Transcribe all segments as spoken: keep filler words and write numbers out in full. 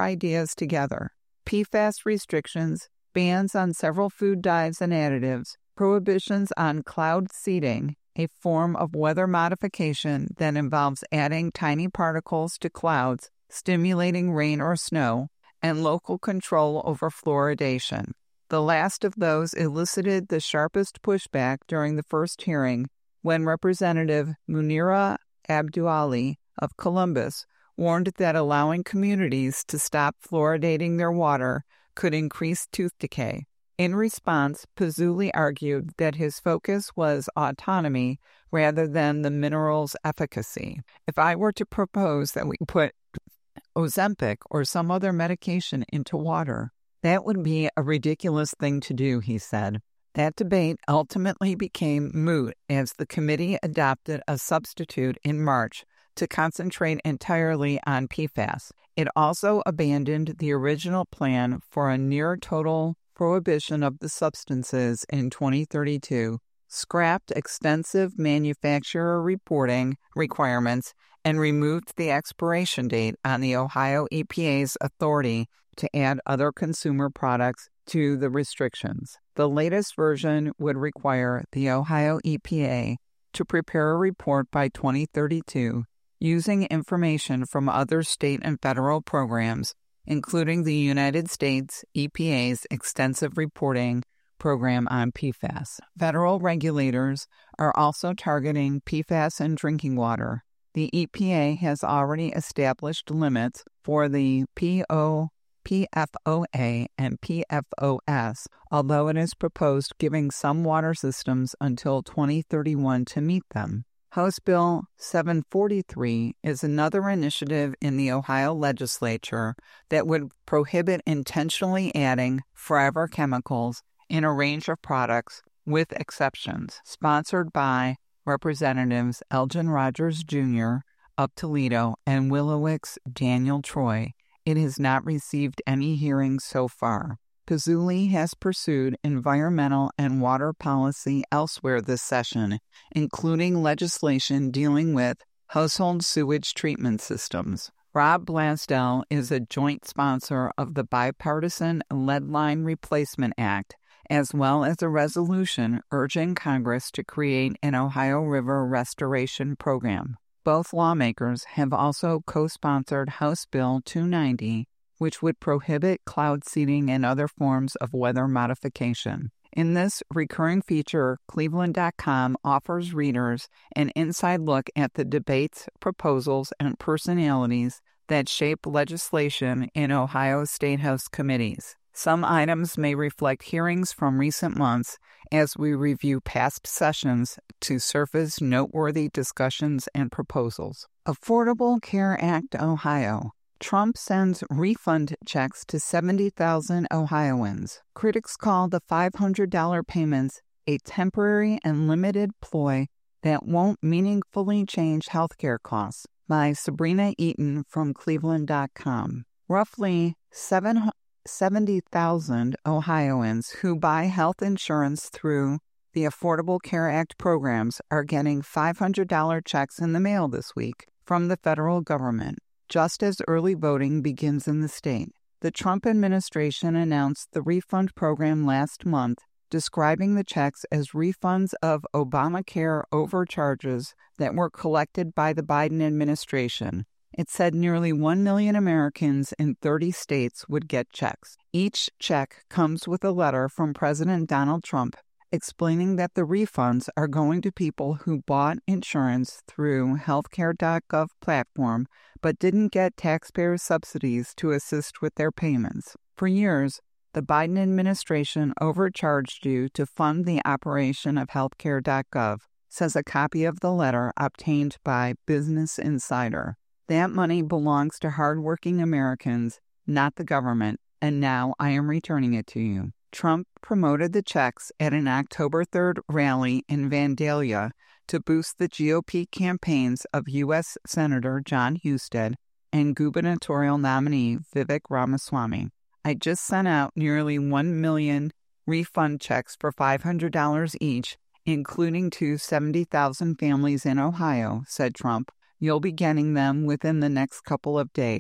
ideas together. P FAS restrictions, bans on several food dyes and additives, prohibitions on cloud seeding, a form of weather modification that involves adding tiny particles to clouds, stimulating rain or snow, and local control over fluoridation. The last of those elicited the sharpest pushback during the first hearing when Representative Munira Abduali of Columbus warned that allowing communities to stop fluoridating their water could increase tooth decay. In response, Pizzulli argued that his focus was autonomy rather than the mineral's efficacy. If I were to propose that we put Ozempic or some other medication into water, that would be a ridiculous thing to do, he said. That debate ultimately became moot as the committee adopted a substitute in March to concentrate entirely on P FAS. It also abandoned the original plan for a near-total prohibition of the substances in twenty thirty-two, scrapped extensive manufacturer reporting requirements, and removed the expiration date on the Ohio E P A's authority to add other consumer products to the restrictions. The latest version would require the Ohio E P A to prepare a report by twenty thirty-two using information from other state and federal programs, including the United States E P A's extensive reporting program on P FAS. Federal regulators are also targeting P FAS in drinking water. The E P A has already established limits for the P O, P F O A and P F O S, although it is proposed giving some water systems until twenty thirty-one to meet them. House Bill seven forty-three is another initiative in the Ohio legislature that would prohibit intentionally adding forever chemicals in a range of products, with exceptions, sponsored by Representatives Elgin Rogers Junior of Toledo and Willowick's Daniel Troy. It has not received any hearings so far. Pizzulli has pursued environmental and water policy elsewhere this session, including legislation dealing with household sewage treatment systems. Rob Blasdell is a joint sponsor of the bipartisan Lead Line Replacement Act, as well as a resolution urging Congress to create an Ohio River restoration program. Both lawmakers have also co-sponsored House Bill two ninety, which would prohibit cloud seeding and other forms of weather modification. In this recurring feature, Cleveland dot com offers readers an inside look at the debates, proposals, and personalities that shape legislation in Ohio State House committees. Some items may reflect hearings from recent months as we review past sessions to surface noteworthy discussions and proposals. Affordable Care Act Ohio. Trump sends refund checks to seventy thousand Ohioans. Critics call the five hundred dollars payments a temporary and limited ploy that won't meaningfully change healthcare costs. By Sabrina Eaton from Cleveland dot com. Roughly seventy thousand Ohioans who buy health insurance through the Affordable Care Act programs are getting five hundred dollars checks in the mail this week from the federal government, just as early voting begins in the state. The Trump administration announced the refund program last month, describing the checks as refunds of Obamacare overcharges that were collected by the Biden administration. It said nearly one million Americans in thirty states would get checks. Each check comes with a letter from President Donald Trump explaining that the refunds are going to people who bought insurance through healthcare dot gov platform but didn't get taxpayer subsidies to assist with their payments. For years, the Biden administration overcharged you to fund the operation of healthcare dot gov, says a copy of the letter obtained by Business Insider. That money belongs to hardworking Americans, not the government, and now I am returning it to you. Trump promoted the checks at an October third rally in Vandalia to boost the G O P campaigns of U S Senator John Husted and gubernatorial nominee Vivek Ramaswamy. I just sent out nearly one million refund checks for five hundred dollars each, including to seventy thousand families in Ohio, said Trump. You'll be getting them within the next couple of days.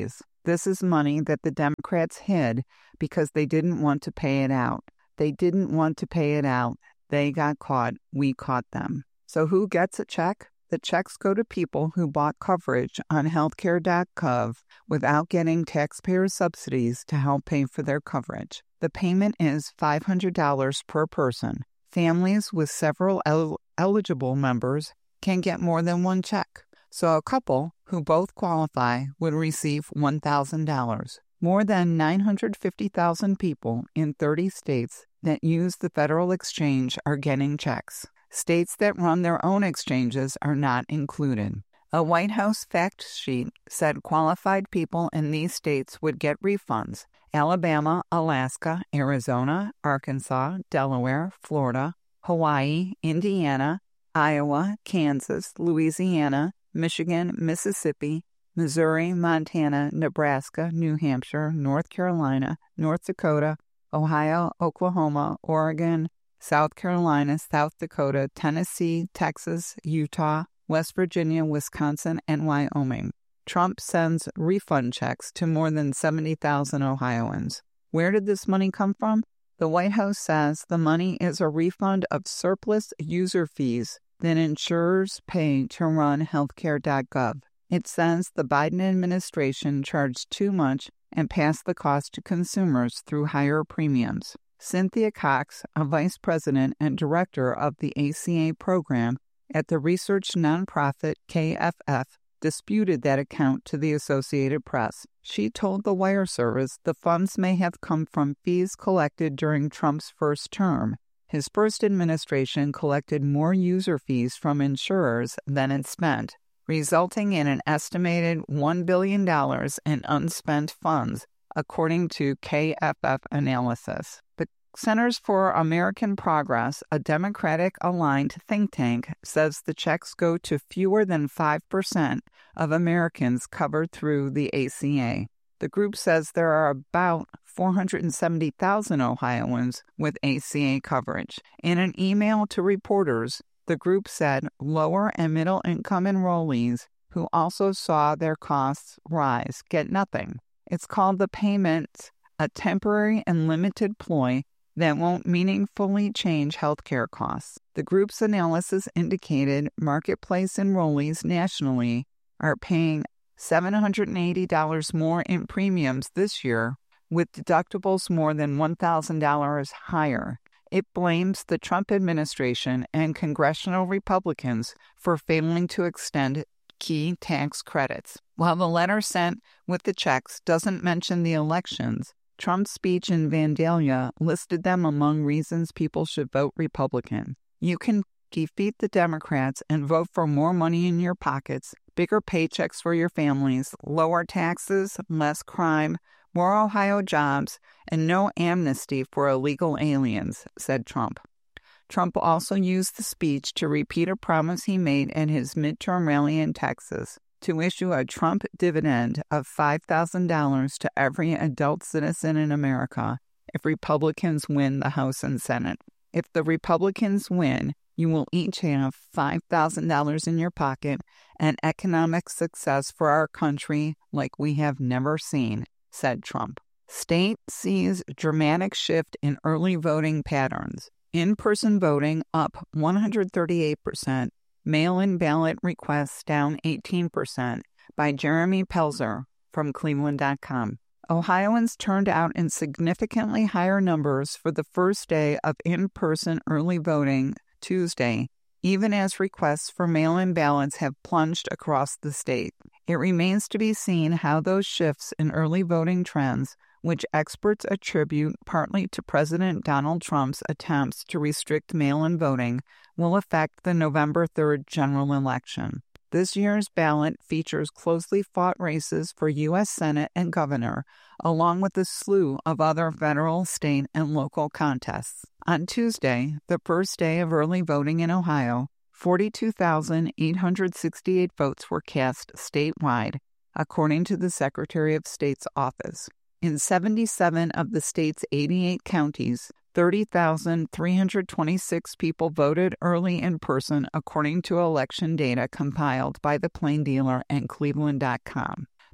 This is money that the Democrats hid because they didn't want to pay it out. They didn't want to pay it out. They got caught. We caught them. So who gets a check? The checks go to people who bought coverage on healthcare dot gov without getting taxpayer subsidies to help pay for their coverage. The payment is five hundred dollars per person. Families with several el- eligible members can get more than one check. So a couple who both qualify would receive one thousand dollars. More than nine hundred fifty thousand people in thirty states that use the federal exchange are getting checks. States that run their own exchanges are not included. A White House fact sheet said qualified people in these states would get refunds. Alabama, Alaska, Arizona, Arkansas, Delaware, Florida, Hawaii, Indiana, Iowa, Kansas, Louisiana, Michigan, Mississippi, Missouri, Montana, Nebraska, New Hampshire, North Carolina, North Dakota, Ohio, Oklahoma, Oregon, South Carolina, South Dakota, Tennessee, Texas, Utah, West Virginia, Wisconsin, and Wyoming. Trump sends refund checks to more than seventy thousand Ohioans. Where did this money come from? The White House says the money is a refund of surplus user fees that insurers pay to run healthcare dot gov. It says the Biden administration charged too much and passed the cost to consumers through higher premiums. Cynthia Cox, a vice president and director of the A C A program at the research nonprofit K F F, disputed that account to the Associated Press. She told the wire service the funds may have come from fees collected during Trump's first term. His first administration collected more user fees from insurers than it spent, resulting in an estimated one billion dollars in unspent funds, according to K F F analysis. The Centers for American Progress, a Democratic-aligned think tank, says the checks go to fewer than five percent of Americans covered through the A C A. The group says there are about four hundred seventy thousand Ohioans with A C A coverage. In an email to reporters, the group said lower and middle-income enrollees who also saw their costs rise get nothing. It's called the payment, a temporary and limited ploy that won't meaningfully change healthcare costs. The group's analysis indicated marketplace enrollees nationally are paying seven hundred eighty dollars more in premiums this year, with deductibles more than one thousand dollars higher. It blames the Trump administration and congressional Republicans for failing to extend key tax credits. While the letter sent with the checks doesn't mention the elections, Trump's speech in Vandalia listed them among reasons people should vote Republican. You can defeat the Democrats and vote for more money in your pockets, bigger paychecks for your families, lower taxes, less crime, more Ohio jobs, and no amnesty for illegal aliens, said Trump. Trump also used the speech to repeat a promise he made at his midterm rally in Texas to issue a Trump dividend of five thousand dollars to every adult citizen in America if Republicans win the House and Senate. If the Republicans win, you will each have five thousand dollars in your pocket and economic success for our country like we have never seen, said Trump. State sees dramatic shift in early voting patterns. In-person voting up one hundred thirty-eight percent, mail-in ballot requests down eighteen percent, by Jeremy Pelzer from Cleveland dot com. Ohioans turned out in significantly higher numbers for the first day of in-person early voting Tuesday, even as requests for mail-in ballots have plunged across the state. It remains to be seen how those shifts in early voting trends, which experts attribute partly to President Donald Trump's attempts to restrict mail-in voting, will affect the November third general election. This year's ballot features closely fought races for U S Senate and governor, along with a slew of other federal, state, and local contests. On Tuesday, the first day of early voting in Ohio, forty-two thousand eight hundred sixty-eight votes were cast statewide, according to the Secretary of State's office. In seventy-seven of the state's eighty-eight counties, thirty thousand three hundred twenty-six people voted early in person, according to election data compiled by the Plain Dealer and Cleveland dot com.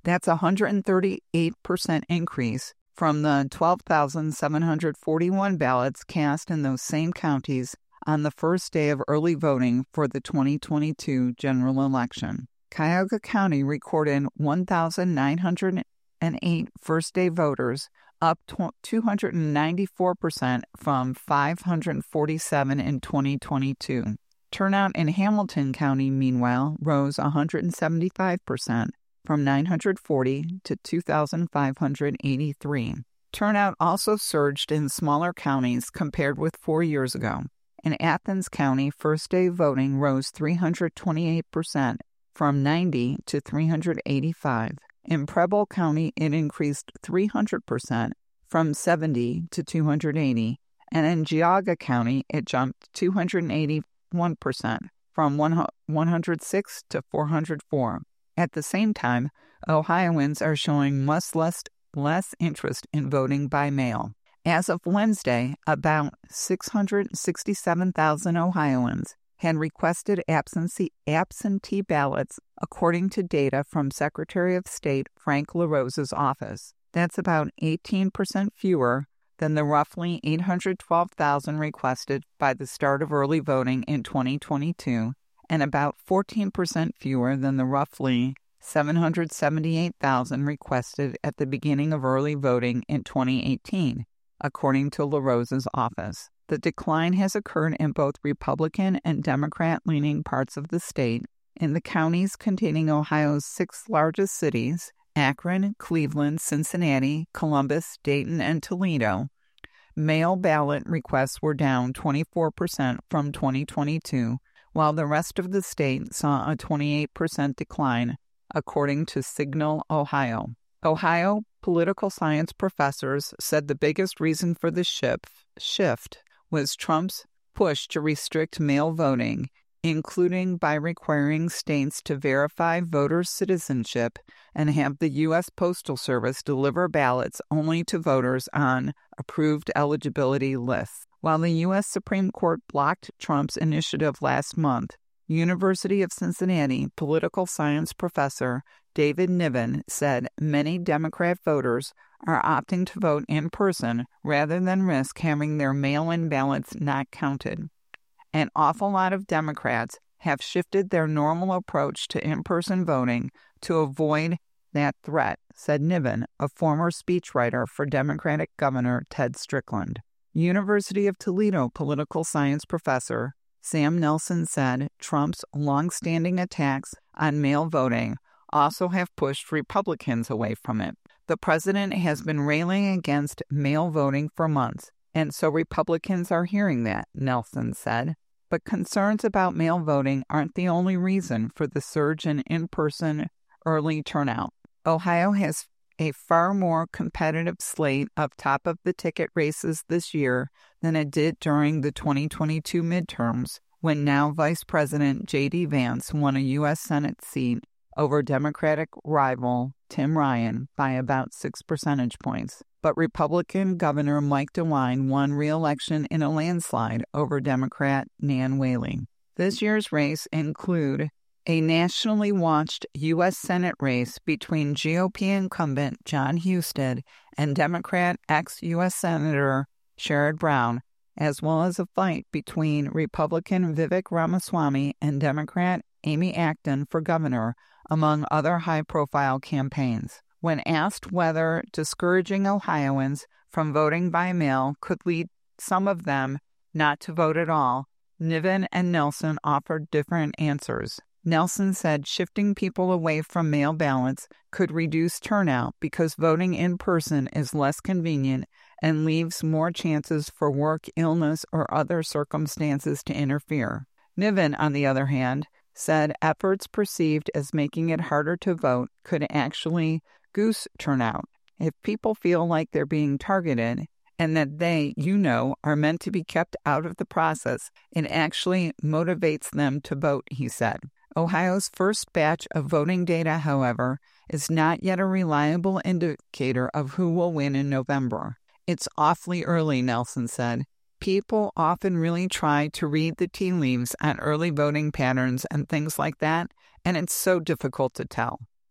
That's a one hundred thirty-eight percent increase from the twelve thousand seven hundred forty-one ballots cast in those same counties on the first day of early voting for the twenty twenty-two general election. Cuyahoga County recorded one thousand nine hundred eight first-day voters, up two hundred ninety-four percent from five hundred forty-seven in twenty twenty-two. Turnout in Hamilton County, meanwhile, rose one hundred seventy-five percent from nine hundred forty to two thousand five hundred eighty-three. Turnout also surged in smaller counties compared with four years ago. In Athens County, first-day voting rose three hundred twenty-eight percent from ninety to three hundred eighty-five. In Preble County, it increased three hundred percent from seventy to two hundred eighty. And in Geauga County, it jumped two hundred eighty-one percent from one hundred six to four hundred four. At the same time, Ohioans are showing much less, less interest in voting by mail. As of Wednesday, about six hundred sixty-seven thousand Ohioans had requested absentee, absentee ballots, according to data from Secretary of State Frank LaRosa's office. That's about eighteen percent fewer than the roughly eight hundred twelve thousand requested by the start of early voting in twenty twenty-two, and about fourteen percent fewer than the roughly seven hundred seventy-eight thousand requested at the beginning of early voting in twenty eighteen, according to LaRosa's office. The decline has occurred in both Republican and Democrat-leaning parts of the state. In the counties containing Ohio's six largest cities, Akron, Cleveland, Cincinnati, Columbus, Dayton, and Toledo, mail ballot requests were down twenty-four percent from twenty twenty-two, while the rest of the state saw a twenty-eight percent decline, according to Signal Ohio. Ohio political science professors said the biggest reason for the shift, shift was Trump's push to restrict mail voting, including by requiring states to verify voters' citizenship and have the U S Postal Service deliver ballots only to voters on approved eligibility lists. While the U S Supreme Court blocked Trump's initiative last month, University of Cincinnati political science professor David Niven said many Democrat voters are opting to vote in person rather than risk having their mail-in ballots not counted. An awful lot of Democrats have shifted their normal approach to in-person voting to avoid that threat, said Niven, a former speechwriter for Democratic Governor Ted Strickland. University of Toledo political science professor Sam Nelson said Trump's long-standing attacks on mail voting also have pushed Republicans away from it. The president has been railing against mail voting for months, and so Republicans are hearing that, Nelson said. But concerns about mail voting aren't the only reason for the surge in in-person early turnout. Ohio has a far more competitive slate of top-of-the-ticket races this year than it did during the twenty twenty-two midterms, when now Vice President J D Vance won a U S Senate seat over Democratic rival Tim Ryan by about six percentage points. But Republican Governor Mike DeWine won re-election in a landslide over Democrat Nan Whaley. This year's race include a nationally watched U S Senate race between G O P incumbent John Husted and Democrat ex-U S Senator Sherrod Brown, as well as a fight between Republican Vivek Ramaswamy and Democrat Amy Acton for governor, among other high-profile campaigns. When asked whether discouraging Ohioans from voting by mail could lead some of them not to vote at all, Niven and Nelson offered different answers. Nelson said shifting people away from mail ballots could reduce turnout because voting in person is less convenient and leaves more chances for work, illness, or other circumstances to interfere. Niven, on the other hand, said efforts perceived as making it harder to vote could actually goose turnout. If people feel like they're being targeted and that they, you know, are meant to be kept out of the process, it actually motivates them to vote, he said. Ohio's first batch of voting data, however, is not yet a reliable indicator of who will win in November. It's awfully early, Nelson said. People often really try to read the tea leaves on early voting patterns and things like that, and it's so difficult to tell.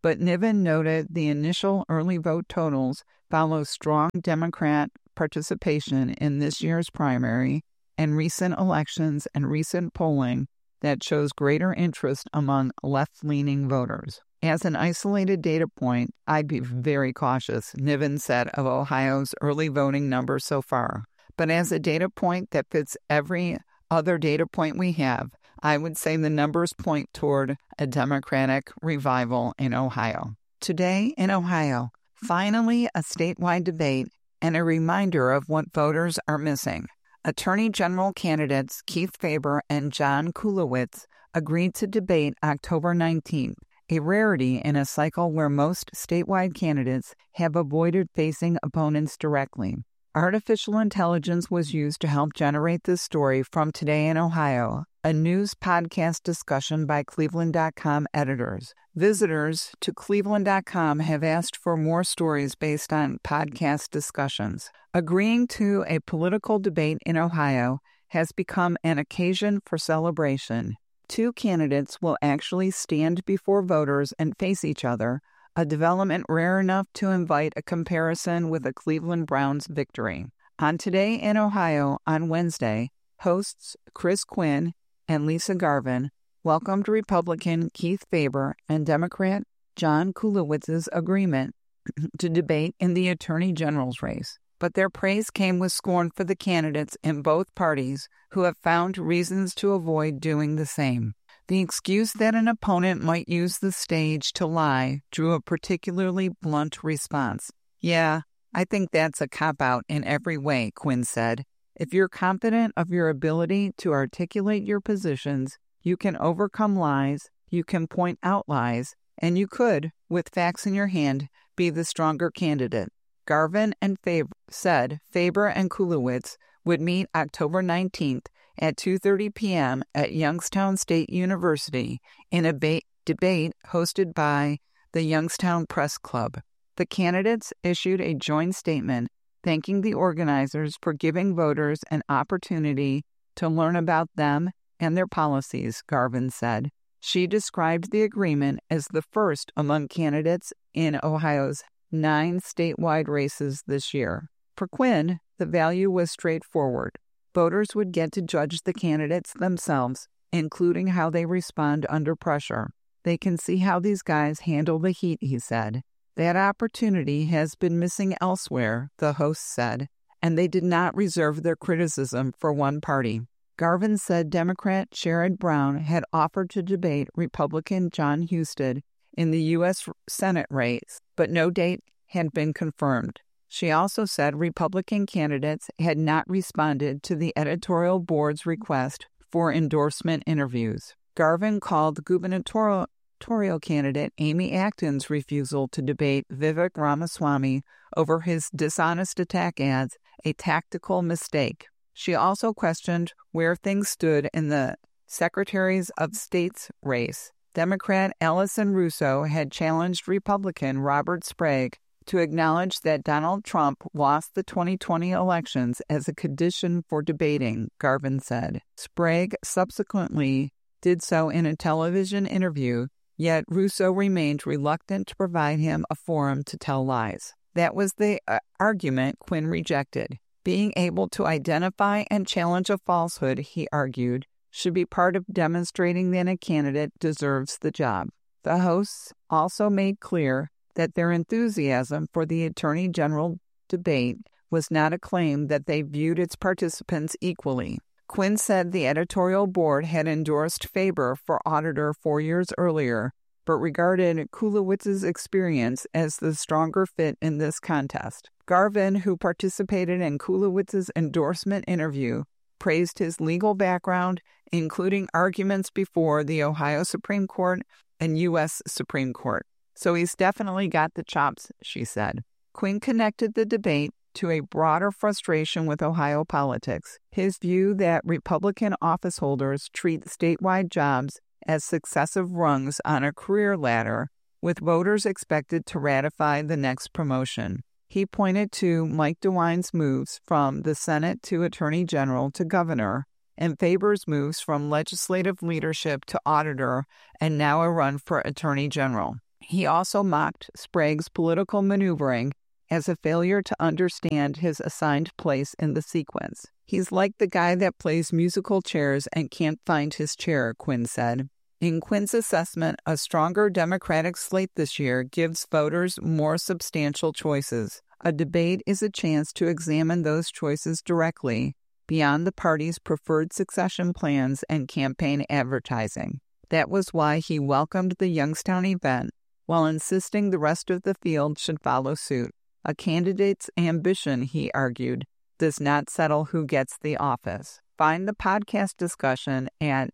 But Niven noted the initial early vote totals follow strong Democrat participation in this year's primary and recent elections and recent polling that shows greater interest among left-leaning voters. As an isolated data point, I'd be very cautious, Niven said of Ohio's early voting numbers so far. But as a data point that fits every other data point we have, I would say the numbers point toward a Democratic revival in Ohio. Today in Ohio, finally a statewide debate and a reminder of what voters are missing. Attorney General candidates Keith Faber and John Kulowitz agreed to debate October nineteenth, a rarity in a cycle where most statewide candidates have avoided facing opponents directly. Artificial intelligence was used to help generate this story from Today in Ohio, a news podcast discussion by Cleveland dot com editors. Visitors to Cleveland dot com have asked for more stories based on podcast discussions. Agreeing to a political debate in Ohio has become an occasion for celebration. Two candidates will actually stand before voters and face each other, a development rare enough to invite a comparison with a Cleveland Browns victory. On Today in Ohio on Wednesday, hosts Chris Quinn and Lisa Garvin welcomed Republican Keith Faber and Democrat John Kulowitz's agreement to debate in the Attorney General's race. But their praise came with scorn for the candidates in both parties who have found reasons to avoid doing the same. The excuse that an opponent might use the stage to lie drew a particularly blunt response. Yeah, I think that's a cop-out in every way, Quinn said. If you're confident of your ability to articulate your positions, you can overcome lies, you can point out lies, and you could, with facts in your hand, be the stronger candidate. Garvin and Faber said Faber and Kulowitz would meet October nineteenth at two thirty p.m. at Youngstown State University in a ba- debate hosted by the Youngstown Press Club. The candidates issued a joint statement thanking the organizers for giving voters an opportunity to learn about them and their policies, Garvin said. She described the agreement as the first among candidates in Ohio's nine statewide races this year. For Quinn, the value was straightforward. Voters would get to judge the candidates themselves, including how they respond under pressure. They can see how these guys handle the heat, he said. That opportunity has been missing elsewhere, the host said, and they did not reserve their criticism for one party. Garvin said Democrat Sherrod Brown had offered to debate Republican John Husted in the U S Senate race, but no date had been confirmed. She also said Republican candidates had not responded to the editorial board's request for endorsement interviews. Garvin called gubernatorial candidate Amy Acton's refusal to debate Vivek Ramaswamy over his dishonest attack ads a tactical mistake. She also questioned where things stood in the Secretaries of State's race. Democrat Allison Russo had challenged Republican Robert Sprague to acknowledge that Donald Trump lost the twenty twenty elections as a condition for debating, Garvin said. Sprague subsequently did so in a television interview, yet Russo remained reluctant to provide him a forum to tell lies. That was the uh, argument Quinn rejected. Being able to identify and challenge a falsehood, he argued, should be part of demonstrating that a candidate deserves the job. The hosts also made clear that their enthusiasm for the Attorney General debate was not a claim that they viewed its participants equally. Quinn said the editorial board had endorsed Faber for auditor four years earlier, but regarded Kulowitz's experience as the stronger fit in this contest. Garvin, who participated in Kulowitz's endorsement interview, praised his legal background, including arguments before the Ohio Supreme Court and U S Supreme Court. So he's definitely got the chops, she said. Quinn connected the debate to a broader frustration with Ohio politics. His view that Republican office holders treat statewide jobs as successive rungs on a career ladder, with voters expected to ratify the next promotion. He pointed to Mike DeWine's moves from the Senate to Attorney General to Governor, and Faber's moves from legislative leadership to auditor, and now a run for Attorney General. He also mocked Sprague's political maneuvering as a failure to understand his assigned place in the sequence. He's like the guy that plays musical chairs and can't find his chair, Quinn said. In Quinn's assessment, a stronger Democratic slate this year gives voters more substantial choices. A debate is a chance to examine those choices directly, beyond the party's preferred succession plans and campaign advertising. That was why he welcomed the Youngstown event, while insisting the rest of the field should follow suit. A candidate's ambition, he argued, does not settle who gets the office. Find the podcast discussion at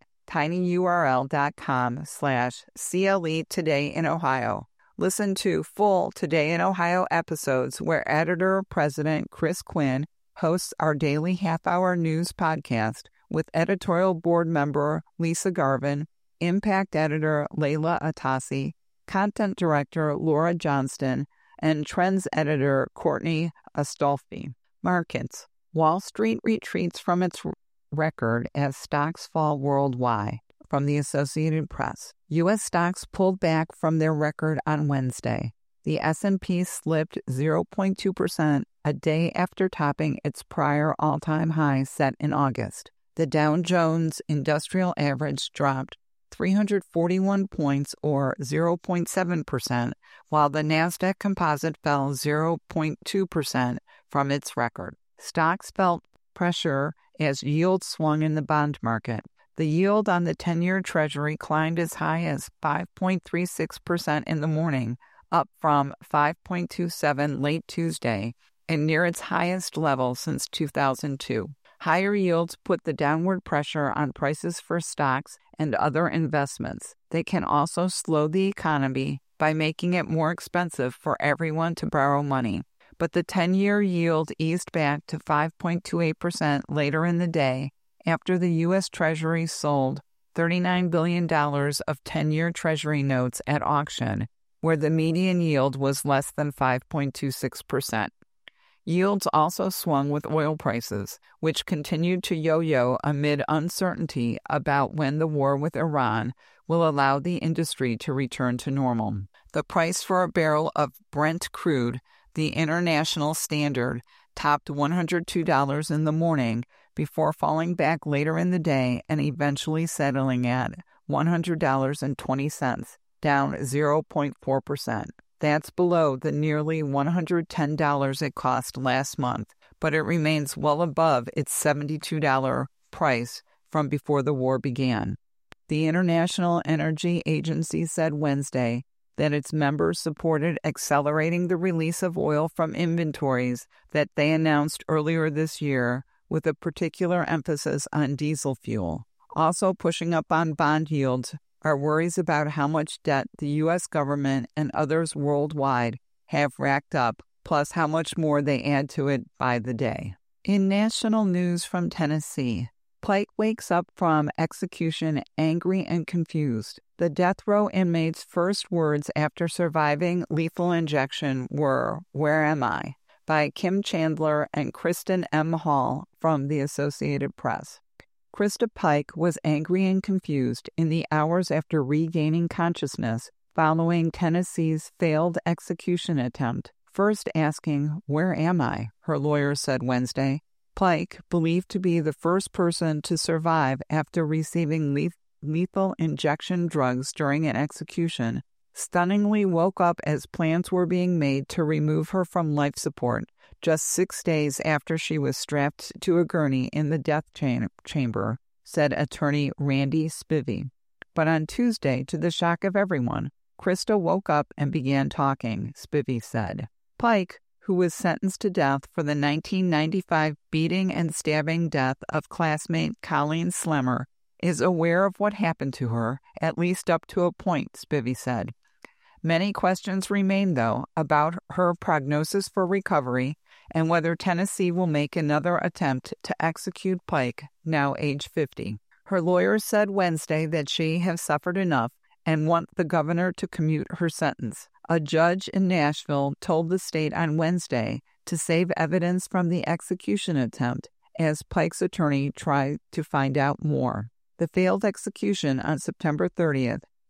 tinyurl.com slash CLE Today in Ohio. Listen to full Today in Ohio episodes where editor-president Chris Quinn hosts our daily half-hour news podcast with editorial board member Lisa Garvin, impact editor Layla Atassi, content director Laura Johnston, and trends editor Courtney Astolfi. Markets. Wall Street retreats from its record as stocks fall worldwide. From the Associated Press. U S stocks pulled back from their record on Wednesday. The S and P slipped zero point two percent a day after topping its prior all-time high set in August. The Dow Jones Industrial Average dropped three hundred forty-one points or zero point seven percent, while the Nasdaq Composite fell zero point two percent from its record. Stocks felt pressure as yields swung in the bond market. The yield on the ten-year Treasury climbed as high as five point three six percent in the morning, up from five point two seven late Tuesday, and near its highest level since two thousand two. Higher yields put the downward pressure on prices for stocks and other investments. They can also slow the economy by making it more expensive for everyone to borrow money. But the ten-year yield eased back to five point two eight percent later in the day, after the U S Treasury sold thirty-nine billion dollars of ten-year Treasury notes at auction, where the median yield was less than five point two six percent. Yields also swung with oil prices, which continued to yo-yo amid uncertainty about when the war with Iran will allow the industry to return to normal. The price for a barrel of Brent crude, the international standard, topped one hundred two dollars in the morning, before falling back later in the day and eventually settling at one hundred dollars and twenty cents, down zero point four percent. That's below the nearly one hundred ten dollars it cost last month, but it remains well above its seventy-two dollars price from before the war began. The International Energy Agency said Wednesday that its members supported accelerating the release of oil from inventories that they announced earlier this year, with a particular emphasis on diesel fuel. Also pushing up on bond yields are worries about how much debt the U S government and others worldwide have racked up, plus how much more they add to it by the day. In national news from Tennessee, Pike wakes up from execution angry and confused. The death row inmate's first words after surviving lethal injection were, "Where am I?" by Kim Chandler and Kristen M. Hall from the Associated Press. Krista Pike was angry and confused in the hours after regaining consciousness following Tennessee's failed execution attempt, first asking, "Where am I?" her lawyer said Wednesday. Pike, believed to be the first person to survive after receiving le- lethal injection drugs during an execution, stunningly woke up as plans were being made to remove her from life support just six days after she was strapped to a gurney in the death cham- chamber, said attorney Randy Spivey. But on Tuesday, to the shock of everyone, Krista woke up and began talking, Spivey said. Pike, who was sentenced to death for the nineteen ninety-five beating and stabbing death of classmate Colleen Slemmer, is aware of what happened to her, at least up to a point, Spivey said. Many questions remain, though, about her prognosis for recovery and whether Tennessee will make another attempt to execute Pike, now age fifty. Her lawyers said Wednesday that she has suffered enough and want the governor to commute her sentence. A judge in Nashville told the state on Wednesday to save evidence from the execution attempt as Pike's attorney tried to find out more. The failed execution on September thirtieth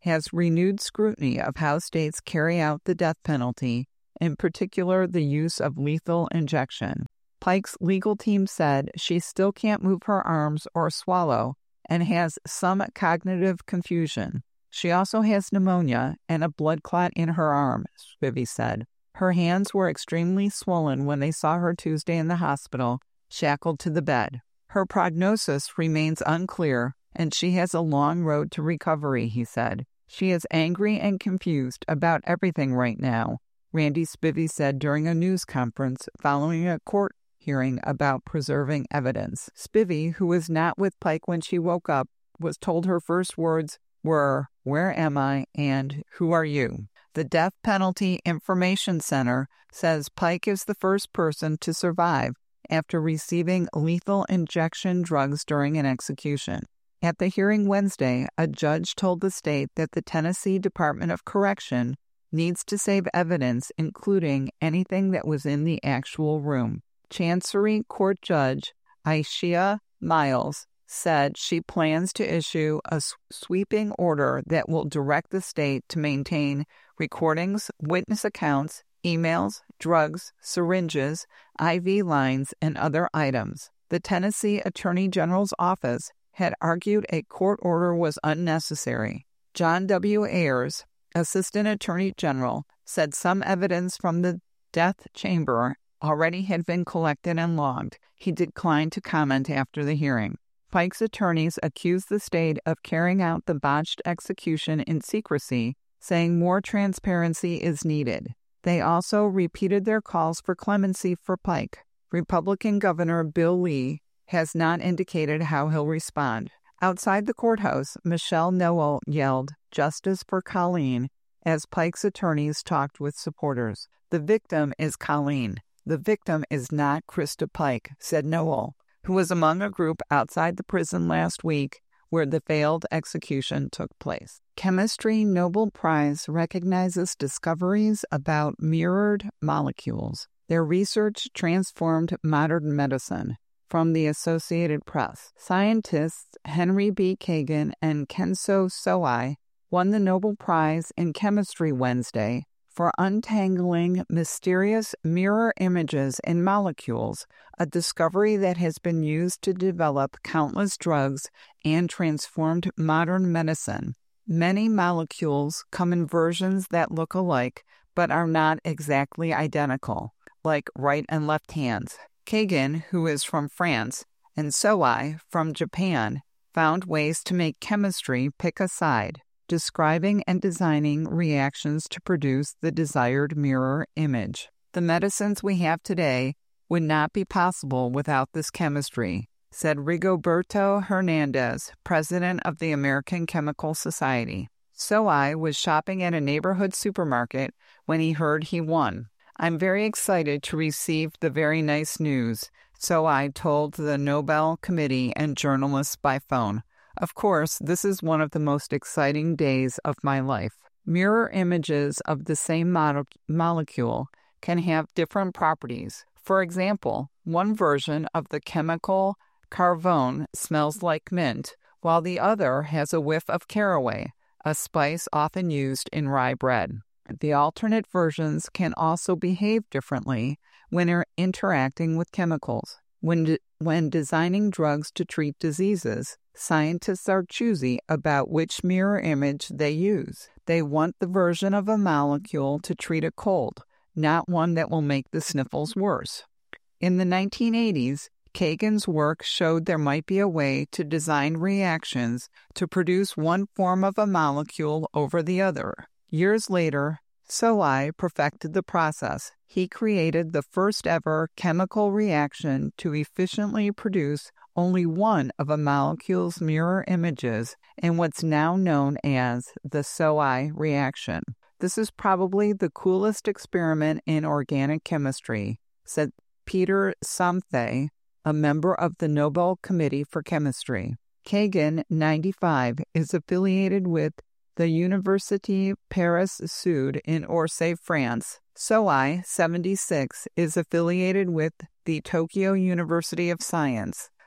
has renewed scrutiny of how states carry out the death penalty, in particular the use of lethal injection. Pike's legal team said she still can't move her arms or swallow and has some cognitive confusion. She also has pneumonia and a blood clot in her arm, Spivey said. Her hands were extremely swollen when they saw her Tuesday in the hospital, shackled to the bed. Her prognosis remains unclear, and she has a long road to recovery, he said. She is angry and confused about everything right now, Randy Spivey said during a news conference following a court hearing about preserving evidence. Spivey, who was not with Pike when she woke up, was told her first words were, "Where am I?" and "Who are you?" The Death Penalty Information Center says Pike is the first person to survive after receiving lethal injection drugs during an execution. At the hearing Wednesday, a judge told the state that the Tennessee Department of Correction needs to save evidence, including anything that was in the actual room. Chancery Court Judge Aishia Miles said she plans to issue a sweeping order that will direct the state to maintain recordings, witness accounts, emails, drugs, syringes, I V lines, and other items. The Tennessee Attorney General's office had argued a court order was unnecessary. John W. Ayers, Assistant Attorney General, said some evidence from the death chamber already had been collected and logged. He declined to comment after the hearing. Pike's attorneys accused the state of carrying out the botched execution in secrecy, saying more transparency is needed. They also repeated their calls for clemency for Pike. Republican Governor Bill Lee has not indicated how he'll respond. Outside the courthouse, Michelle Noel yelled, "Justice for Colleen," as Pike's attorneys talked with supporters. "The victim is Colleen. The victim is not Krista Pike," said Noel, who was among a group outside the prison last week where the failed execution took place. Chemistry Nobel Prize recognizes discoveries about mirrored molecules. Their research transformed modern medicine. From the Associated Press. Scientists Henry B. Kagan and Kenso Soai won the Nobel Prize in Chemistry Wednesday for untangling mysterious mirror images in molecules, a discovery that has been used to develop countless drugs and transformed modern medicine. Many molecules come in versions that look alike but are not exactly identical, like right and left hands. Kagan, who is from France, and Soai, from Japan, found ways to make chemistry pick a side, describing and designing reactions to produce the desired mirror image. The medicines we have today would not be possible without this chemistry, said Rigoberto Hernandez, president of the American Chemical Society. Soai was shopping at a neighborhood supermarket when he heard he won. "I'm very excited to receive the very nice news," Soai told the Nobel Committee and journalists by phone. "Of course, this is one of the most exciting days of my life." Mirror images of the same mo- molecule can have different properties. For example, one version of the chemical carvone smells like mint, while the other has a whiff of caraway, a spice often used in rye bread. The alternate versions can also behave differently when they're interacting with chemicals. When, de- when designing drugs to treat diseases, scientists are choosy about which mirror image they use. They want the version of a molecule to treat a cold, not one that will make the sniffles worse. In the nineteen eighties, Kagan's work showed there might be a way to design reactions to produce one form of a molecule over the other. Years later, Soai perfected the process. He created the first ever chemical reaction to efficiently produce only one of a molecule's mirror images in what's now known as the Soai reaction. "This is probably the coolest experiment in organic chemistry," said Peter Samthay, a member of the Nobel Committee for Chemistry. Kagan, ninety-five, is affiliated with the Université Paris-Sud in Orsay, France. Soai, seventy-six, is affiliated with the Tokyo University of Science.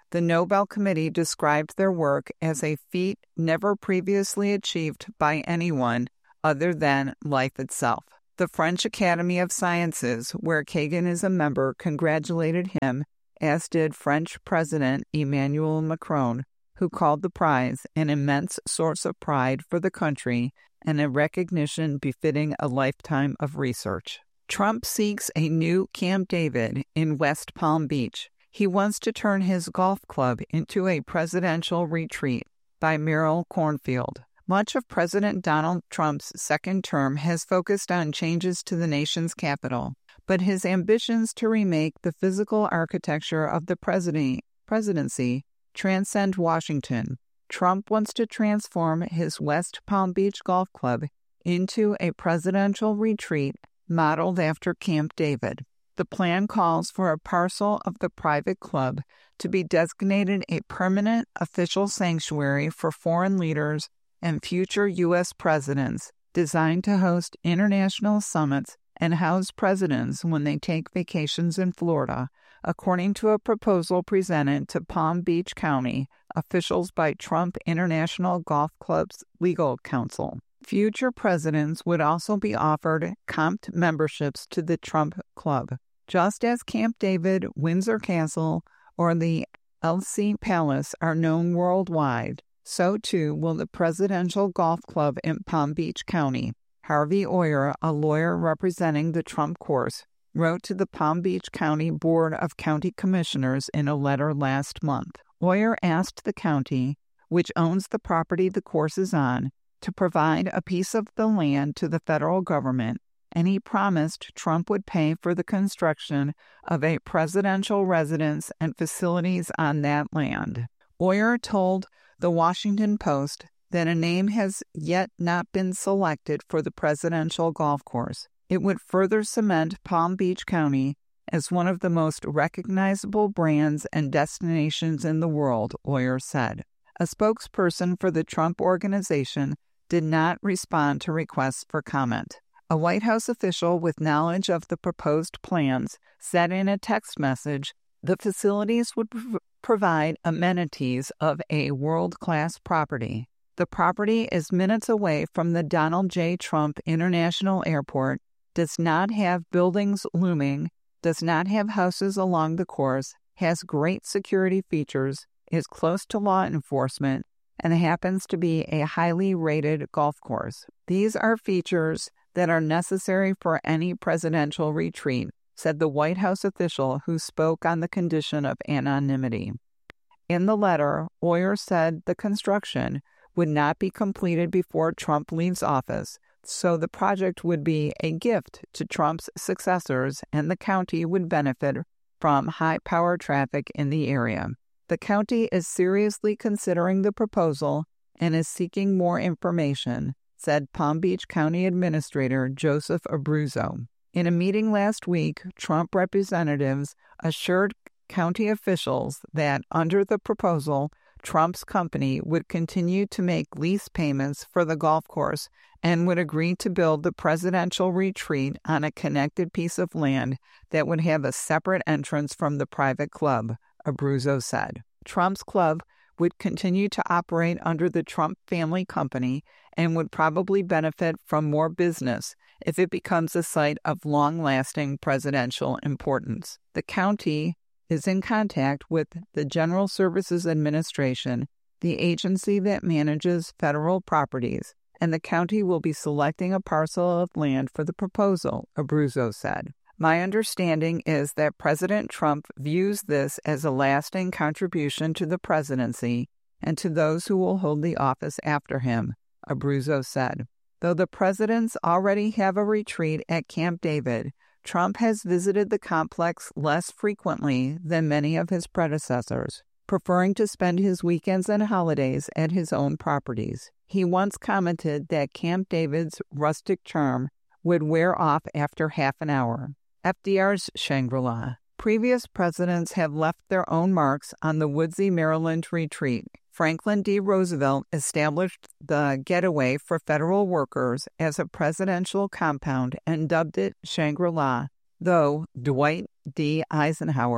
The Nobel Committee described their work as a feat never previously achieved by anyone other than life itself. The French Academy of Sciences, where Kagan is a member, congratulated him, as did French President Emmanuel Macron, who called the prize an immense source of pride for the country and a recognition befitting a lifetime of research. Trump seeks a new Camp David in West Palm Beach. He wants to turn his golf club into a presidential retreat, by Merrill Cornfield. Much of President Donald Trump's second term has focused on changes to the nation's capital, but his ambitions to remake the physical architecture of the presidency, presidency transcend Washington. Trump wants to transform his West Palm Beach Golf Club into a presidential retreat modeled after Camp David. The plan calls for a parcel of the private club to be designated a permanent official sanctuary for foreign leaders and future U S presidents, designed to host international summits and house presidents when they take vacations in Florida, according to a proposal presented to Palm Beach County officials by Trump International Golf Club's legal counsel. Future presidents would also be offered comped memberships to the Trump Club. Just as Camp David, Windsor Castle, or the Elysee Palace are known worldwide, so too will the Presidential Golf Club in Palm Beach County. Harvey Oyer, a lawyer representing the Trump course, wrote to the Palm Beach County Board of County Commissioners in a letter last month. Oyer asked the county, which owns the property the course is on, to provide a piece of the land to the federal government, and he promised Trump would pay for the construction of a presidential residence and facilities on that land. Oyer told The Washington Post that a name has yet not been selected for the presidential golf course. It would further cement Palm Beach County as one of the most recognizable brands and destinations in the world, Oyer said. A spokesperson for the Trump Organization did not respond to requests for comment. A White House official with knowledge of the proposed plans said in a text message the facilities would pr- provide amenities of a world-class property. The property is minutes away from the Donald J. Trump International Airport, does not have buildings looming, does not have houses along the course, has great security features, is close to law enforcement, and happens to be a highly rated golf course. These are features that are necessary for any presidential retreat, said the White House official who spoke on the condition of anonymity. In the letter, Oyer said the construction would not be completed before Trump leaves office, so the project would be a gift to Trump's successors and the county would benefit from high-power traffic in the area. The county is seriously considering the proposal and is seeking more information, said Palm Beach County Administrator Joseph Abruzzo. In a meeting last week, Trump representatives assured county officials that under the proposal, Trump's company would continue to make lease payments for the golf course and would agree to build the presidential retreat on a connected piece of land that would have a separate entrance from the private club, Abruzzo said. Trump's club would continue to operate under the Trump family company and would probably benefit from more business if it becomes a site of long-lasting presidential importance. The county is in contact with the General Services Administration, the agency that manages federal properties, and the county will be selecting a parcel of land for the proposal, Abruzzo said. My understanding is that President Trump views this as a lasting contribution to the presidency and to those who will hold the office after him, Abruzzo said. Though the presidents already have a retreat at Camp David, Trump has visited the complex less frequently than many of his predecessors, preferring to spend his weekends and holidays at his own properties. He once commented that Camp David's rustic charm would wear off after half an hour. F D R's Shangri-La. Previous presidents have left their own marks on the woodsy Maryland retreat. Franklin D. Roosevelt established the Getaway for federal workers as a presidential compound and dubbed it Shangri-La, though Dwight D. Eisenhower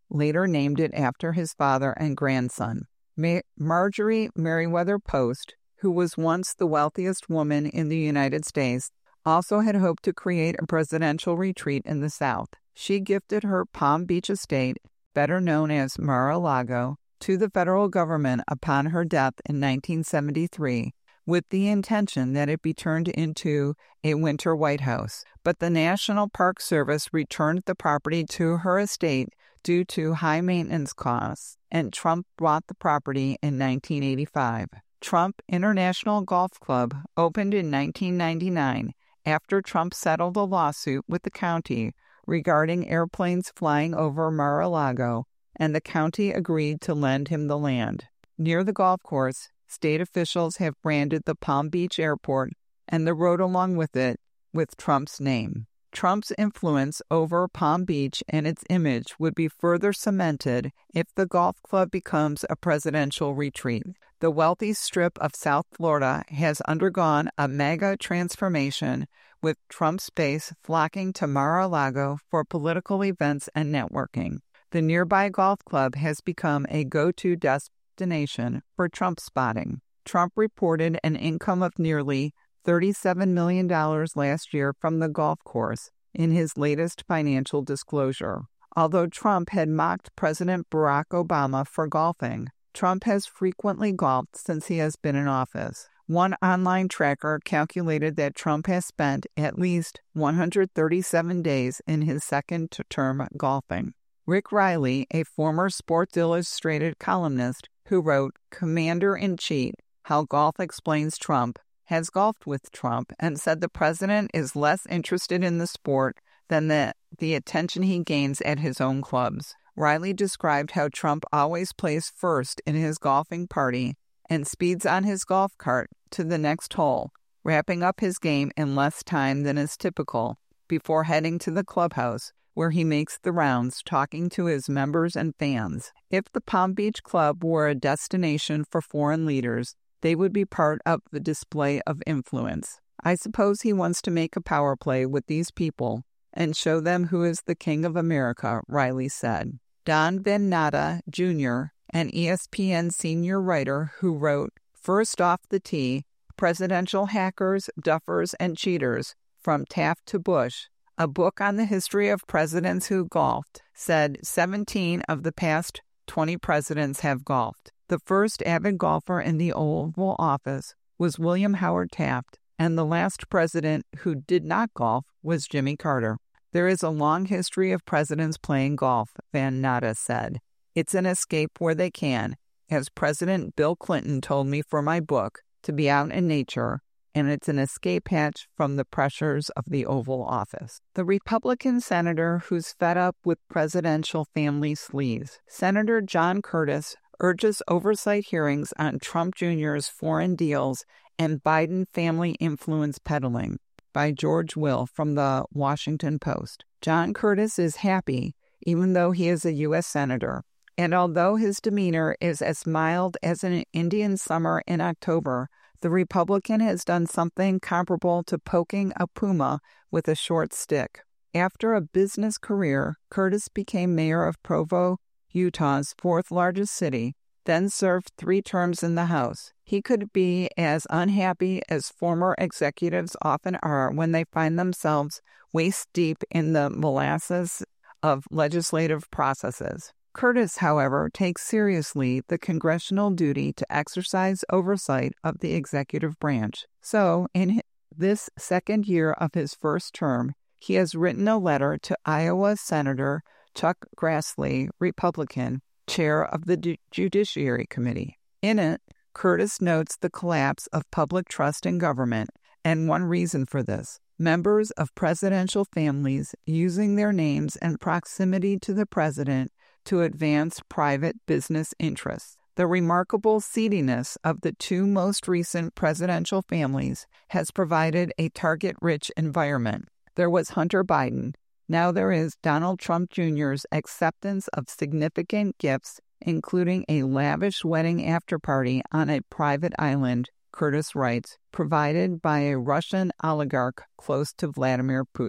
later named it after his father and grandson. Ma- Marjorie Merriweather Post, who was once the wealthiest woman in the United States, also had hoped to create a presidential retreat in the South. She gifted her Palm Beach estate, better known as Mar-a-Lago, to the federal government upon her death in nineteen seventy-three, with the intention that it be turned into a winter White House. But the National Park Service returned the property to her estate due to high maintenance costs, and Trump bought the property in nineteen eighty-five. Trump International Golf Club opened in nineteen ninety-nine after Trump settled a lawsuit with the county regarding airplanes flying over Mar-a-Lago, and the county agreed to lend him the land. Near the golf course, state officials have branded the Palm Beach airport and the road along with it with Trump's name. Trump's influence over Palm Beach and its image would be further cemented if the golf club becomes a presidential retreat. The wealthy strip of South Florida has undergone a mega transformation, with Trump's base flocking to Mar-a-Lago for political events and networking. The nearby golf club has become a go-to destination for Trump spotting. Trump reported an income of nearly thirty-seven million dollars last year from the golf course in his latest financial disclosure. Although Trump had mocked President Barack Obama for golfing, Trump has frequently golfed since he has been in office. One online tracker calculated that Trump has spent at least one hundred thirty-seven days in his second term golfing. Rick Riley, a former Sports Illustrated columnist who wrote Commander-in-Chief, How Golf Explains Trump, has golfed with Trump and said the president is less interested in the sport than the, the attention he gains at his own clubs. Riley described how Trump always plays first in his golfing party and speeds on his golf cart to the next hole, wrapping up his game in less time than is typical, before heading to the clubhouse, where he makes the rounds talking to his members and fans. If the Palm Beach Club were a destination for foreign leaders, they would be part of the display of influence. I suppose he wants to make a power play with these people and show them who is the king of America, Riley said. Don Van Natta, Junior, an E S P N senior writer who wrote First Off the Tee, Presidential Hackers, Duffers, and Cheaters, From Taft to Bush, a book on the history of presidents who golfed, said seventeen of the past twenty presidents have golfed. The first avid golfer in the Oval Office was William Howard Taft, and the last president who did not golf was Jimmy Carter. There is a long history of presidents playing golf, Van Natta said. It's an escape where they can, as President Bill Clinton told me for my book, to be out in nature, and it's an escape hatch from the pressures of the Oval Office. The Republican senator who's fed up with presidential family sleaze, Senator John Curtis, urges oversight hearings on Trump Junior's foreign deals and Biden family influence peddling, by George Will from the Washington Post. John Curtis is happy, even though he is a U S senator, and although his demeanor is as mild as an Indian summer in October, the Republican has done something comparable to poking a puma with a short stick. After a business career, Curtis became mayor of Provo, Utah's fourth largest city, then served three terms in the House. He could be as unhappy as former executives often are when they find themselves waist-deep in the molasses of legislative processes. Curtis, however, takes seriously the congressional duty to exercise oversight of the executive branch. So, in this second year of his first term, he has written a letter to Iowa Senator Chuck Grassley, Republican, chair of the Judiciary Committee. In it, Curtis notes the collapse of public trust in government, and one reason for this: members of presidential families using their names and proximity to the president to advance private business interests. The remarkable seediness of the two most recent presidential families has provided a target-rich environment. There was Hunter Biden. Now there is Donald Trump Junior's acceptance of significant gifts, including a lavish wedding after-party on a private island, Curtis writes, provided by a Russian oligarch close to Vladimir Putin.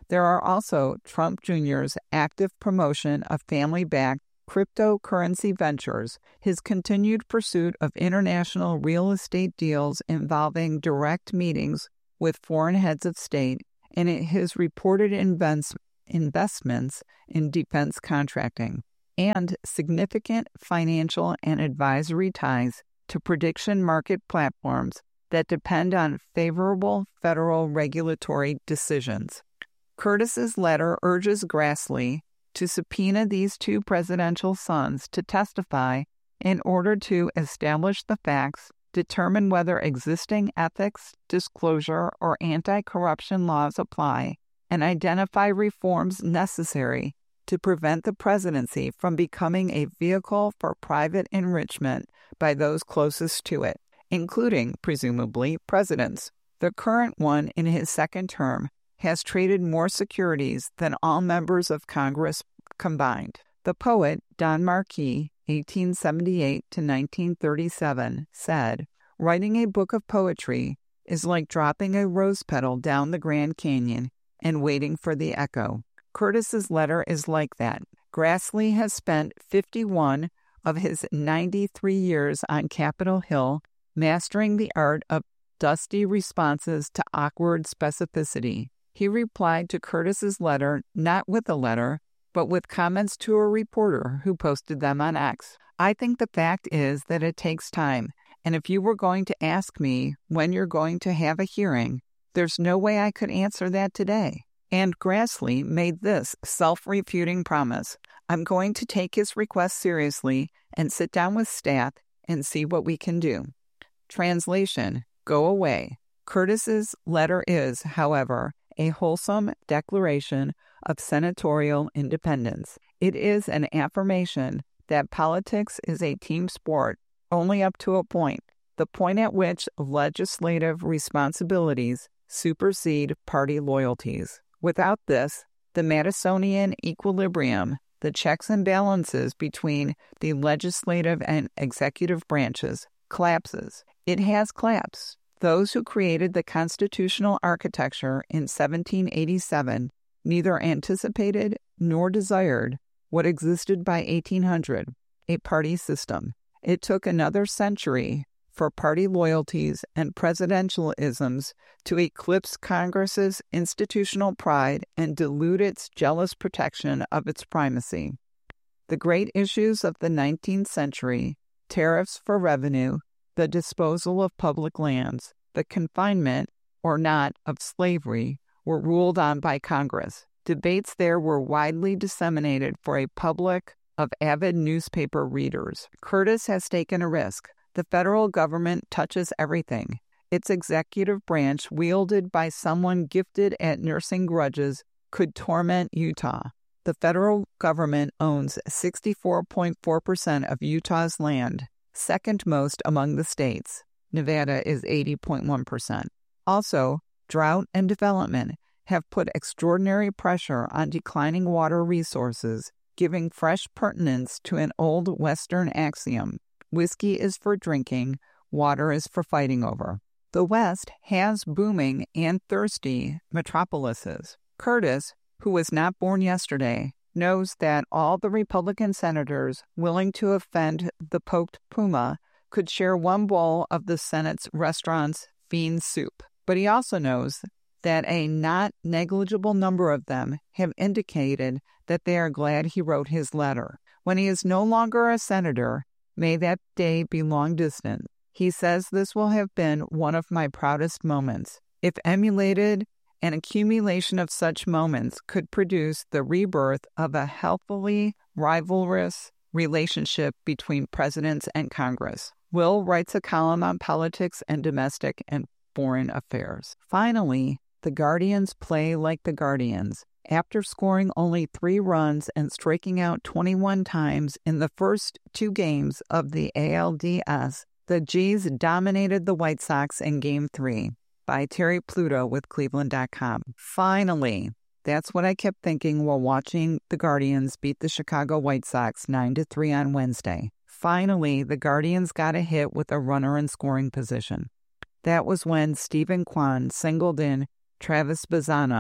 There are also Trump Junior's active promotion of family-backed cryptocurrency ventures, his continued pursuit of international real estate deals involving direct meetings with foreign heads of state, and his reported invents, investments in defense contracting, and significant financial and advisory ties to prediction market platforms that depend on favorable federal regulatory decisions. Curtis's letter urges Grassley to subpoena these two presidential sons to testify in order to establish the facts, determine whether existing ethics, disclosure, or anti-corruption laws apply, and identify reforms necessary to prevent the presidency from becoming a vehicle for private enrichment by those closest to it, including, presumably, presidents. The current one in his second term has traded more securities than all members of Congress combined. The poet Don Marquis, eighteen seventy-eight to nineteen thirty-seven, said, "Writing a book of poetry is like dropping a rose petal down the Grand Canyon and waiting for the echo." Curtis's letter is like that. Grassley has spent fifty-one of his ninety-three years on Capitol Hill mastering the art of dusty responses to awkward specificity. He replied to Curtis's letter not with a letter, but with comments to a reporter who posted them on X. "I think the fact is that it takes time, and if you were going to ask me when you're going to have a hearing, there's no way I could answer that today." And Grassley made this self-refuting promise: "I'm going to take his request seriously and sit down with staff and see what we can do." Translation: go away. Curtis's letter is, however, a wholesome declaration of senatorial independence. It is an affirmation that politics is a team sport only up to a point, the point at which legislative responsibilities supersede party loyalties. Without this, the Madisonian equilibrium, the checks and balances between the legislative and executive branches, collapses. It has collapsed. Those who created the constitutional architecture in seventeen eighty-seven neither anticipated nor desired what existed by eighteen hundred, a party system. It took another century for party loyalties and presidentialisms to eclipse Congress's institutional pride and dilute its jealous protection of its primacy. The great issues of the nineteenth century, tariffs for revenue, the disposal of public lands, the confinement or not of slavery, were ruled on by Congress. Debates there were widely disseminated for a public of avid newspaper readers. Curtis has taken a risk. The federal government touches everything. Its executive branch, wielded by someone gifted at nursing grudges, could torment Utah. The federal government owns sixty-four point four percent of Utah's land, second most among the states. Nevada is eighty point one percent. Also, drought and development have put extraordinary pressure on declining water resources, giving fresh pertinence to an old Western axiom: whiskey is for drinking, water is for fighting over. The West has booming and thirsty metropolises. Curtis, who was not born yesterday, knows that all the Republican senators willing to offend the poked puma could share one bowl of the Senate's restaurant's bean soup. But he also knows that a not negligible number of them have indicated that they are glad he wrote his letter. When he is no longer a senator, may that day be long distant, he says this will have been one of my proudest moments. If emulated, an accumulation of such moments could produce the rebirth of a healthily rivalrous relationship between presidents and Congress. Will writes a column on politics and domestic and foreign affairs. Finally, the Guardians play like the Guardians. After scoring only three runs and striking out twenty-one times in the first two games of the A L D S, the G's dominated the White Sox in Game three. By Terry Pluto with Cleveland dot com. Finally, that's what I kept thinking while watching the Guardians beat the Chicago White Sox nine to three on Wednesday. Finally, the Guardians got a hit with a runner in scoring position. That was when Stephen Kwan singled in Travis Bazzana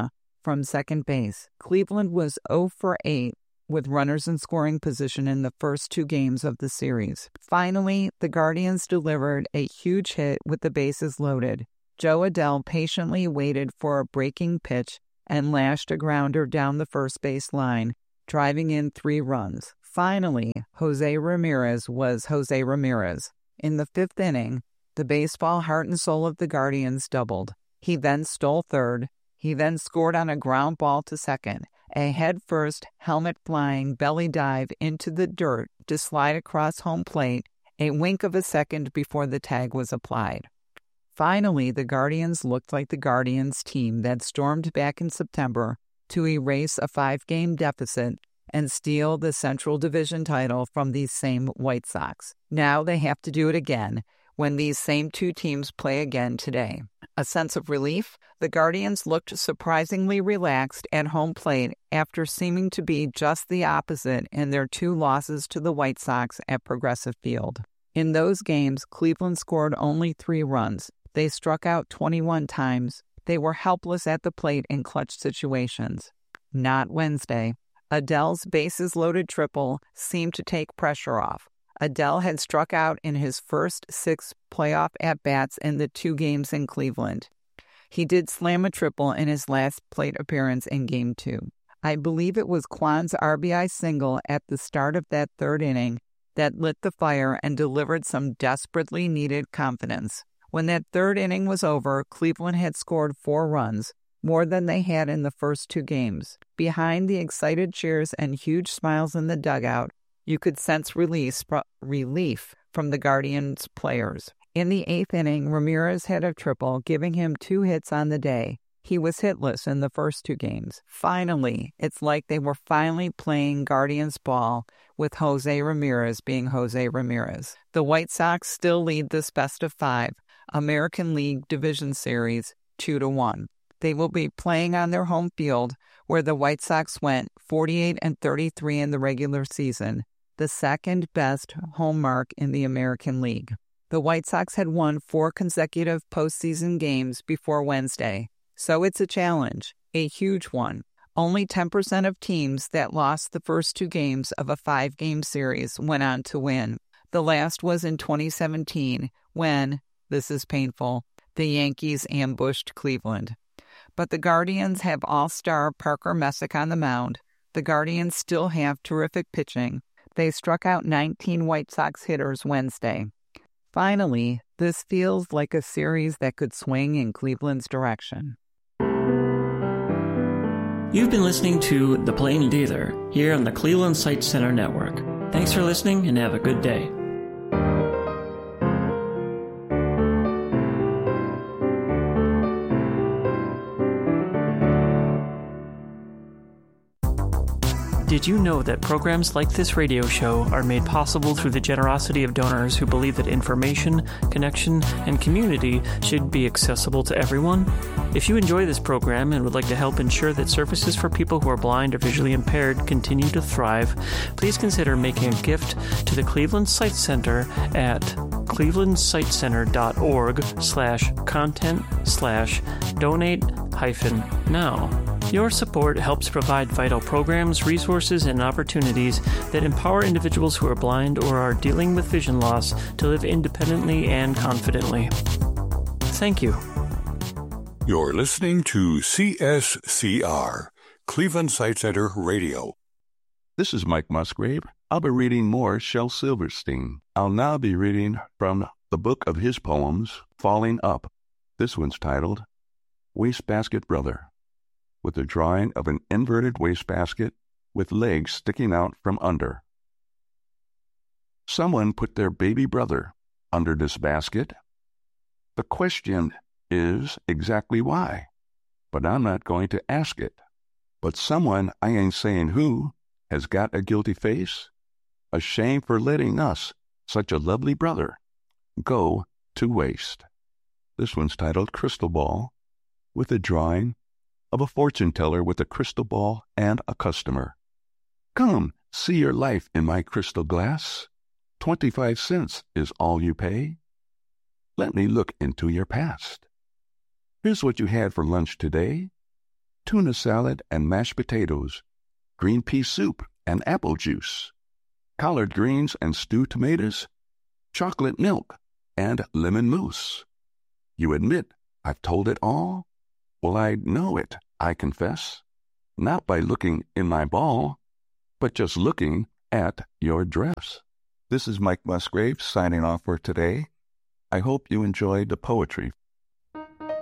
from second base. Cleveland was oh for eight with runners in scoring position in the first two games of the series. Finally, the Guardians delivered a huge hit with the bases loaded. Jo Adell patiently waited for a breaking pitch and lashed a grounder down the first base line, driving in three runs. Finally, Jose Ramirez was Jose Ramirez. In the fifth inning, the baseball heart and soul of the Guardians doubled. He then stole third. He then scored on a ground ball to second, a head-first, helmet-flying belly dive into the dirt to slide across home plate, a wink of a second before the tag was applied. Finally, the Guardians looked like the Guardians team that stormed back in September to erase a five-game deficit and steal the Central Division title from these same White Sox. Now they have to do it again when these same two teams play again today. A sense of relief? The Guardians looked surprisingly relaxed at home plate after seeming to be just the opposite in their two losses to the White Sox at Progressive Field. In those games, Cleveland scored only three runs. They struck out twenty-one times. They were helpless at the plate in clutch situations. Not Wednesday. Adell's bases-loaded triple seemed to take pressure off. Adell had struck out in his first six playoff at-bats in the two games in Cleveland. He did slam a triple in his last plate appearance in Game two. I believe it was Kwan's R B I single at the start of that third inning that lit the fire and delivered some desperately needed confidence. When that third inning was over, Cleveland had scored four runs, more than they had in the first two games. Behind the excited cheers and huge smiles in the dugout, you could sense release, relief from the Guardians players. In the eighth inning, Ramirez had a triple, giving him two hits on the day. He was hitless in the first two games. Finally, it's like they were finally playing Guardians ball with Jose Ramirez being Jose Ramirez. The White Sox still lead this best of five American League Division Series two to one. They will be playing on their home field where the White Sox went forty-eight and thirty-three in the regular season, the second best home mark in the American League. The White Sox had won four consecutive postseason games before Wednesday, so it's a challenge, a huge one. Only ten percent of teams that lost the first two games of a five-game series went on to win. The last was in twenty seventeen when, this is painful, the Yankees ambushed Cleveland. But the Guardians have all-star Parker Messick on the mound. The Guardians still have terrific pitching. They struck out nineteen White Sox hitters Wednesday. Finally, this feels like a series that could swing in Cleveland's direction. You've been listening to The Plain Dealer here on the Cleveland Sight Center Network. Thanks for listening and have a good day. Did you know that programs like this radio show are made possible through the generosity of donors who believe that information, connection, and community should be accessible to everyone? If you enjoy this program and would like to help ensure that services for people who are blind or visually impaired continue to thrive, please consider making a gift to the Cleveland Sight Center at clevelandsightcenter.org slash content slash donate hyphen now. Your support helps provide vital programs, resources, and opportunities that empower individuals who are blind or are dealing with vision loss to live independently and confidently. Thank you. You're listening to C S C R, Cleveland Sight Center Radio. This is Mike Musgrave. I'll be reading more Shel Silverstein. I'll now be reading from the book of his poems, Falling Up. This one's titled Wastebasket Brother, with a drawing of an inverted wastebasket with legs sticking out from under. Someone put their baby brother under this basket. The question is exactly why, but I'm not going to ask it. But someone, I ain't saying who, has got a guilty face, a shame for letting us, such a lovely brother, go to waste. This one's titled Crystal Ball, with a drawing of a fortune teller with a crystal ball and a customer. Come, see your life in my crystal glass. Twenty-five cents is all you pay. Let me look into your past. Here's what you had for lunch today. tuna salad and mashed potatoes, green pea soup and apple juice, collard greens and stewed tomatoes, chocolate milk and lemon mousse. You admit I've told it all? Well, I know it, I confess. Not by looking in my ball, but just looking at your dress. This is Mike Musgrave signing off for today. I hope you enjoyed the poetry